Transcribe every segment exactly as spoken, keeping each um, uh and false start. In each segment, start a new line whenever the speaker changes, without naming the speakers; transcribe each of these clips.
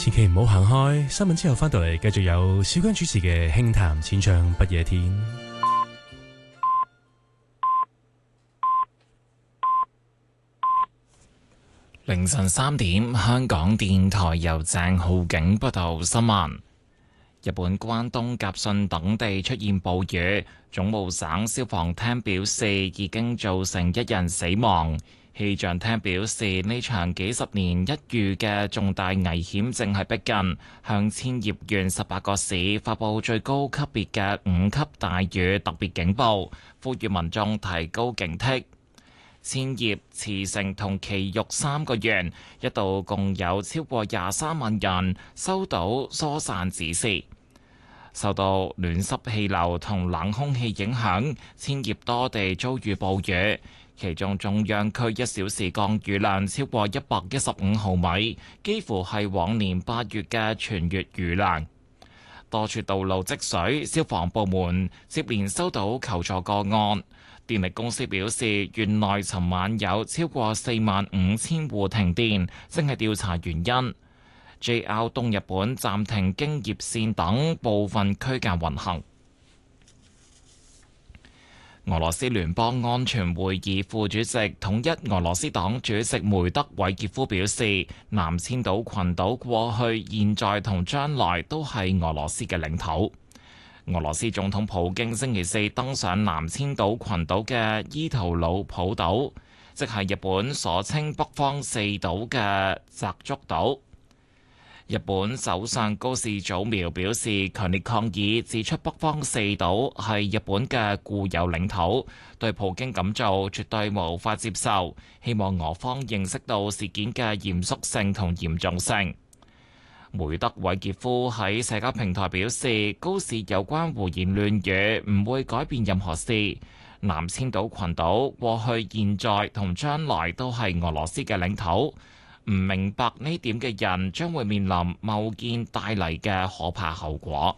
千祈唔好行開，新聞之後翻到嚟繼續有小姜主持嘅輕談淺唱不夜天。
凌晨三點，香港電台由鄭浩景報道新聞。日本關東甲信等地出現暴雨，總務省消防廳表示已經造成一人死亡。氣象廳表示呢場幾十年一遇嘅重大危險正係逼近，向千葉縣十八個市發布最高級別嘅五級大雨特別警報，呼籲民眾提高警惕。千葉、茨城同埼玉三個縣一度共有超過廿三萬人收到疏散指示。受到暖濕氣流同冷空氣影響，千葉多地遭遇暴雨，其中中央區一小時降雨量超過一百一十五毫米，幾乎係往年八月嘅全月雨量。多處道路積水，消防部門接連收到求助個案。電力公司表示，縣內尋晚有超過四萬五千戶停電，正係調查原因。J R 東日本暫停京葉線等部分區間運行。俄羅斯聯邦安全會議副主席、統一俄羅斯黨主席梅德韋傑夫表示，南千島群島過去、現在同將來都係俄羅斯嘅領土。俄羅斯總統普京星期四登上南千島群島嘅伊圖魯普島，即係日本所稱北方四島嘅澤竹島。日本首相高市早苗表示強烈抗議，指出北方四島係日本嘅固有領土，對普京咁做絕對無法接受，希望俄方認識到事件嘅嚴肅性同嚴重性。梅德韋傑夫喺社交平台表示，高市有關胡言亂語唔會改變任何事。南千島群島過去、現在同將來都係俄羅斯嘅領土，唔明白呢點嘅人將會面臨貿建帶嚟嘅可怕後果。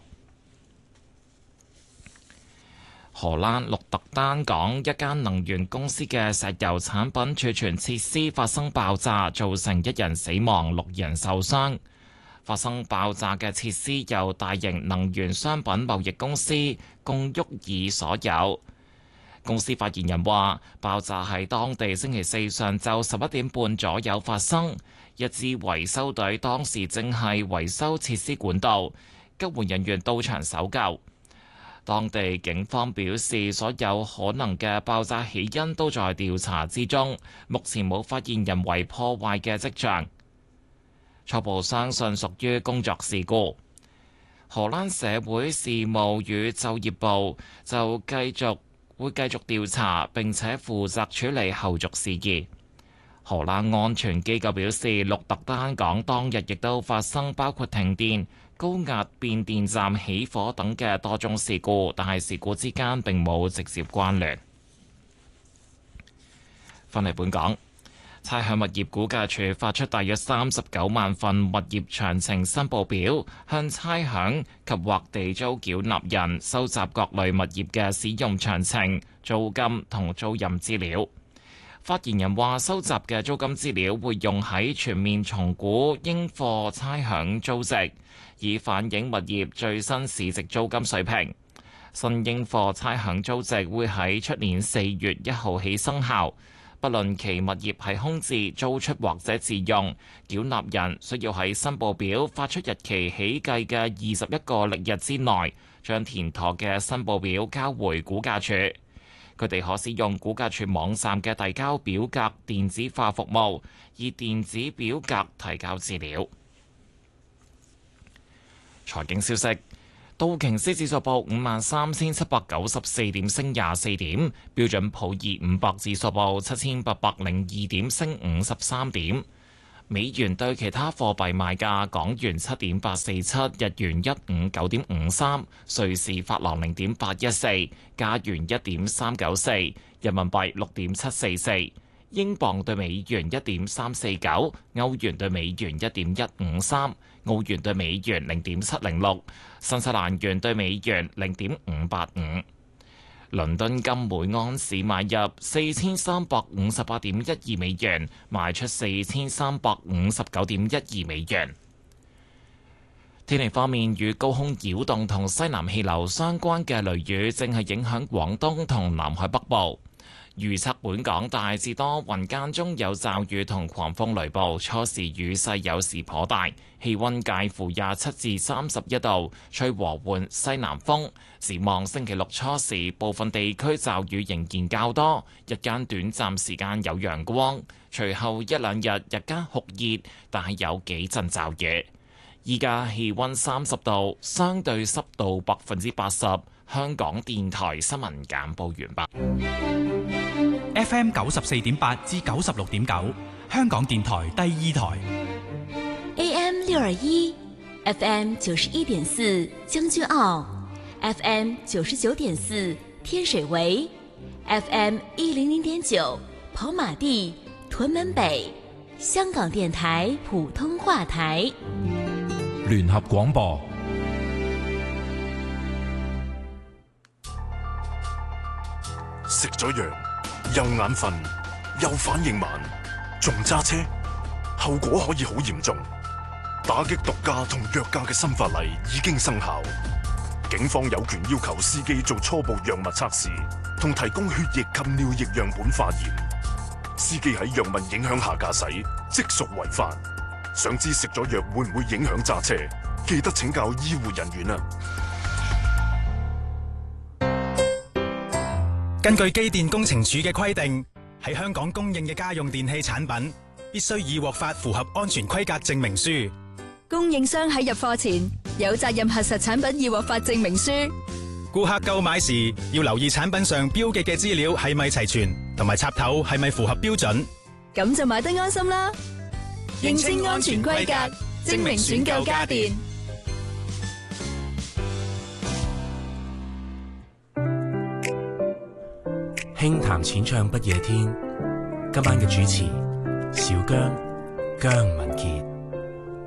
荷蘭鹿特丹港一間能源公司嘅石油產品儲存設施發生爆炸，造成一人死亡、六人受傷。發生爆炸嘅設施由大型能源商品貿易公司共沃爾所有。公司發言人話，爆炸喺當地星期四上晝十一點半左右發生，一支維修隊當時正係維修設施管道，救援人員到場搜救。當地警方表示，所有可能嘅爆炸起因都在調查之中，目前冇發現人為破壞嘅跡象。初步相信屬於工作事故。荷蘭社會事務與就業部就繼續會繼續調查，並且負責處理後續事宜。荷蘭安全機構表示，鹿特丹港當日亦都發生包括停電、高壓變電站起火等嘅多宗事故，但係事故之間並冇直接關聯。返嚟本港。差餉物業估價署發出大約三十九萬份物業詳情申報表，向差餉及或地租繳納人收集各類物業嘅使用詳情、租金同租賃資料。發言人話，收集嘅租金資料會用喺全面重估應課差餉租值，以反映物業最新市值租金水平。新應課差餉租值會喺出年四月一號起生效。不論其物業係空置、租出或者自用，繳納人需要喺申報表發出日期起計嘅二十一個曆日之內，將填妥嘅申報表交回估價署。佢哋可使用估價署網站嘅遞交表格電子化服務，以電子表格提交資料。財經消息。道瓊斯指數報五萬三千七百九十四點，升廿四點；標準普爾五百指數報七千八百零二點，升五十三點。美元對其他貨幣賣價：港元七點八四七，日元一五九點五三，瑞士法郎零點八一四，加元一點三九四，人民幣六點七四四。英鎊對美元一點三四九，歐元對美元一點一五三，澳元對美元零點七零六，新西蘭元對美元零點五八五。倫敦金每盎司買入四千三百五十八點一二美元，賣出四千三百五十九點一二美元。 天氣方面，與高空擾動同西南氣流相關嘅雷雨正係影響廣東同南海北部。預測本港大致多雲，間中有驟雨同狂風雷暴，初時雨勢有時頗大，氣溫介乎廿七至三十一度，吹和緩西南風。展望星期六初時，部分地區驟雨仍然較多，日間短暫時間有陽光，隨後一兩日日間酷熱，但係有幾陣驟雨。依家氣溫三十度，相對濕度百分之八十。香港電台新聞簡報完畢。
F M 九十四點八至九十六點九，香港電台第二台。
A M 六二一，F M 九十一點四將軍澳 ，F M 九十九點四天水圍 ，F M 一零零點九跑馬地、屯門北，香港電台普通話台。
聯合廣播。
食咗藥又眼瞓又反應慢，仲揸車，後果可以好嚴重。打擊毒駕同藥駕嘅新法例已經生效，警方有權要求司機做初步藥物測試，同提供血液及尿液樣本化驗。司機喺藥物影響下駕駛，即屬違法。想知食咗藥會唔會影響揸車？記得請教醫護人員啊！
根據機電工程署嘅規定，喺香港供應嘅家用電器產品必須已獲發符合安全規格證明書。
供應商喺入貨前有責任核實產品已獲發證明書。
顧客購買時要留意產品上標記嘅資料係咪齊全，同埋插頭係咪符合標準。
咁就買得安心啦！認清安全規格，證明選購家電。
輕談淺唱不夜天，今晚嘅主持小姜姜文傑。